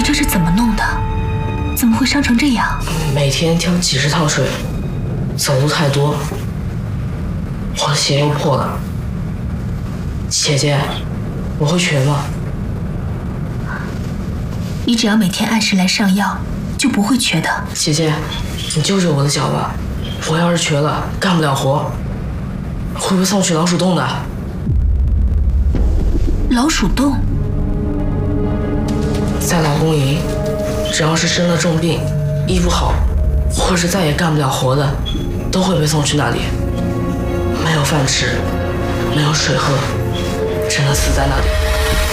这是怎么弄的？怎么会伤成这样？ 每天挑几十趟水，走路太多，我的鞋又破了。姐姐，我会瘸吗？ 你只要每天按时来上药，就不会瘸的。 姐姐，你救救我的脚吧！我要是瘸了，干不了活，会被送去老鼠洞的。 老鼠洞？ 在劳工营，只要是生了重病，医不好，或是再也干不了活的，都会被送去那里。没有饭吃，没有水喝，只能死在那里。